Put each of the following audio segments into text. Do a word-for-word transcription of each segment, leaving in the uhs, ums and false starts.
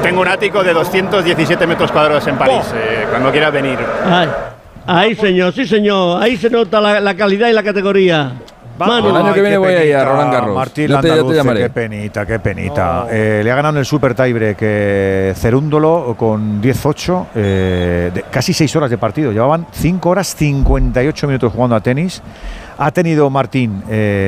Tengo un ático de doscientos diecisiete metros cuadrados en París, oh. eh, cuando quieras venir. Ay, ahí, señor, sí, señor. Ahí se nota la, la calidad y la categoría. Manu, el año que viene voy a ir a Roland Garros. Martín Landaluce, qué penita, qué penita. No. Eh, le ha ganado en el Super Tiebreak eh, Cerúndolo con diez ocho, eh, de, casi seis horas de partido. Llevaban cinco horas cincuenta y ocho minutos jugando a tenis. Ha tenido Martín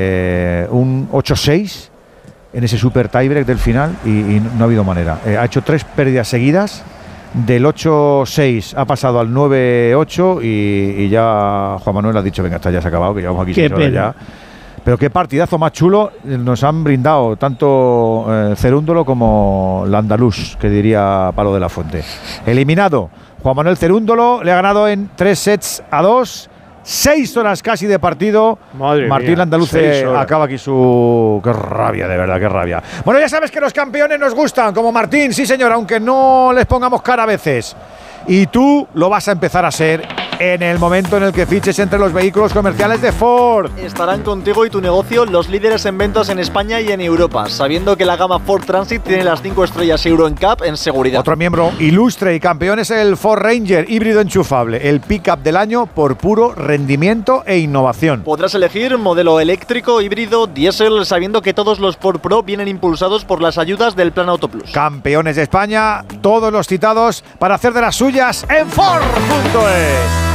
eh, un ocho seis en ese Super Tiebreak del final y, y no ha habido manera. Eh, ha hecho tres pérdidas seguidas. Del ocho seis ha pasado al nueve ocho y, y ya Juan Manuel ha dicho, venga, está ya se ha acabado, que llevamos aquí seis horas ya. Pero qué partidazo más chulo nos han brindado tanto eh, Cerúndolo como Landaluz, que diría Palo de la Fuente. Eliminado Juan Manuel Cerúndolo, le ha ganado en tres sets a dos. Seis horas casi de partido. Madre Martín Landaluce acaba aquí su... Qué rabia, de verdad, qué rabia. Bueno, ya sabes que los campeones nos gustan, como Martín, sí señor, aunque no les pongamos cara a veces. Y tú lo vas a empezar a ser en el momento en el que fiches entre los vehículos comerciales de Ford. Estarán contigo y tu negocio los líderes en ventas en España y en Europa, sabiendo que la gama Ford Transit tiene las cinco estrellas Euro N C A P en seguridad. Otro miembro ilustre y campeón es el Ford Ranger híbrido enchufable, el pick-up del año por puro rendimiento e innovación. Podrás elegir modelo eléctrico, híbrido, diésel, sabiendo que todos los Ford Pro vienen impulsados por las ayudas del Plan Auto Plus. Campeones de España, todos los citados para hacer de las suyas en Ford punto es.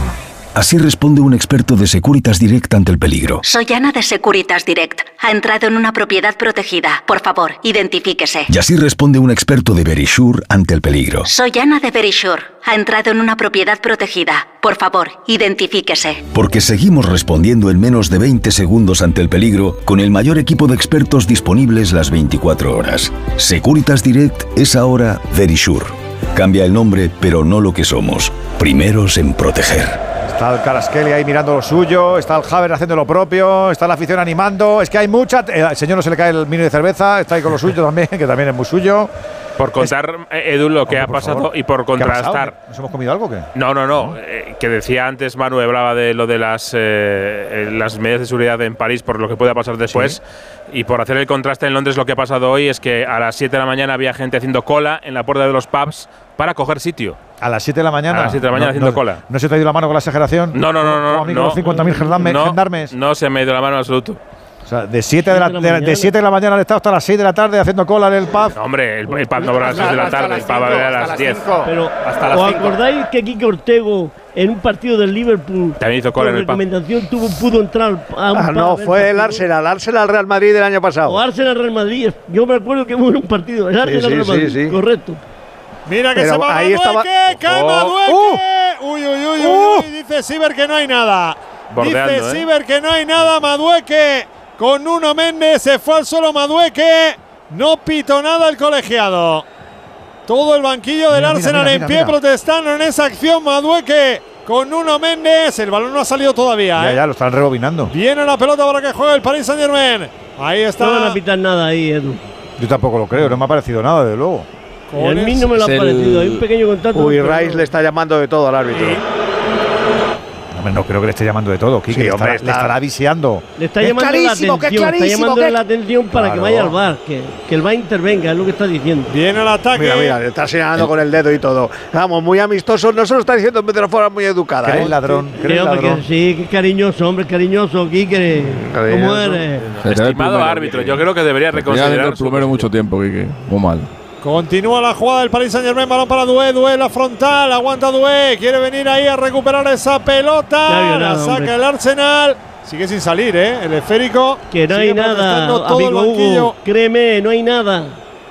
Así responde un experto de Securitas Direct ante el peligro. Soy Ana de Securitas Direct. Ha entrado en una propiedad protegida. Por favor, identifíquese. Y así responde un experto de Verisure ante el peligro. Soy Ana de Verisure. Ha entrado en una propiedad protegida. Por favor, identifíquese. Porque seguimos respondiendo en menos de veinte segundos ante el peligro con el mayor equipo de expertos disponibles las veinticuatro horas. Securitas Direct es ahora Verisure. Cambia el nombre, pero no lo que somos. Primeros en proteger. Está el Karaskeli ahí mirando lo suyo, está el Haber haciendo lo propio, está la afición animando. Es que hay mucha. El señor no se le cae el mini de cerveza, está ahí con lo suyo también, que también es muy suyo. Por contar, es, Edu, lo que Hombre, ha pasado favor. Y por contrastar. ¿Nos hemos comido algo o qué? No, no, no. Eh, que decía antes Manu, hablaba de lo de las, eh, las medidas de seguridad en París por lo que pueda pasar después. Sí. Y por hacer el contraste en Londres, lo que ha pasado hoy es que a las siete de la mañana había gente haciendo cola en la puerta de los pubs para coger sitio. ¿A las siete de la mañana? A las siete de la mañana no, haciendo no, cola. ¿No se te ha ido la mano con la exageración? No, no, no. no, no, no los cincuenta mil gendarmes. No, no se me ha ido la mano en absoluto. O sea, de siete de, la, de, de siete de la mañana al estado hasta las seis de la tarde haciendo cola en el pub. No, hombre, el, el pub no va a las seis de la tarde, el pub va a las diez. Pero, hasta las ¿os acordáis que Quique Ortego en un partido del Liverpool también hizo cola en el pub? recomendación tuvo, pudo entrar a un ah, no, fue el Arsenal, Arsenal Real Madrid del año pasado. O Arsenal Real Madrid, yo me acuerdo que hubo un partido, el Arsenal sí, sí, Real Madrid, sí, sí. Correcto. Mira que Pero se va ahí Madueque, cae Madueque. Uh, uy, uy, uy, uh, uy, dice Siber que no hay nada. Bordeando, dice Siber eh. que no hay nada, Madueque. Con Nuno Méndez se fue al suelo Madueque. No pitó nada el colegiado. Todo el banquillo del mira, Arsenal mira, mira, en pie mira. protestando en esa acción. Madueque con Nuno Méndez. El balón no ha salido todavía. Ya, ¿eh? ya, lo están rebobinando. Viene la pelota para que juegue el Paris Saint-Germain. Ahí está. No van a pitar nada ahí, Edu. Yo tampoco lo creo, no me ha parecido nada, desde luego. A mí no me lo ha parecido. Hay un pequeño contacto. Uy, Rice le está llamando de todo al árbitro. Sí. Hombre, no creo que le esté llamando de todo, Quique. Sí, le, estará, está, le estará viseando. Le está llamando la atención, está llamando la atención para claro. que vaya al V A R, que, que el V A R intervenga, es lo que está diciendo. Viene el ataque. Mira, mira, le está señalando el, con el dedo y todo. Vamos, muy amistoso, no se lo está diciendo de una forma muy educada. ¿Crees ¿eh? ladrón? Creo ladrón? que sí, que cariñoso, hombre, cariñoso, Quique. ¿Cómo eres? Estimado árbitro, yo creo que debería reconsiderar. el plumero mucho tiempo, Quique. Muy mal. Continúa la jugada del Paris Saint-Germain, balón para Doué, Doué la frontal, aguanta Doué, quiere venir ahí a recuperar esa pelota, nada, la saca hombre. el Arsenal, sigue sin salir, ¿eh? El esférico. Que no hay nada, amigo Hugo, créeme, no hay nada.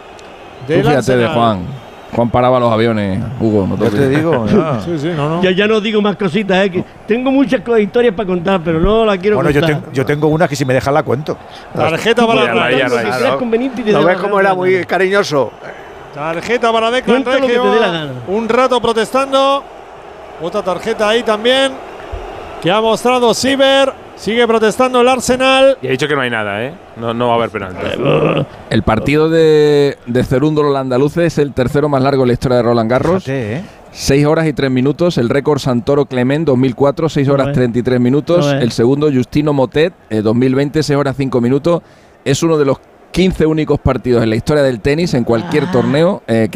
Tú fíjate de Juan, Juan paraba los aviones, Hugo, no te, yo te digo. Ya. sí, sí, no, no. Ya, ya no digo más cositas, ¿eh? Que tengo muchas historias para contar, pero no la quiero bueno, contar. Bueno, yo, te, yo tengo una que si me dejan la cuento. Tarjeta para la Raya. ¿No ves cómo era muy cariñoso? Tarjeta para Declan Reggio, un rato protestando. Otra tarjeta ahí también que ha mostrado Siber. Sigue protestando el Arsenal. Y ha dicho que no hay nada, ¿eh? No, no va a haber penalti. El partido de, de Cerúndolo Landaluce es el tercero más largo en la historia de Roland Garros. Fíjate, ¿eh? seis horas y tres minutos. El récord Santoro Clement dos mil cuatro, seis horas treinta y tres minutos. No el segundo Justino Motet, eh, dos mil veinte, seis horas cinco minutos. Es uno de los quince únicos partidos en la historia del tenis en cualquier ah. torneo eh, que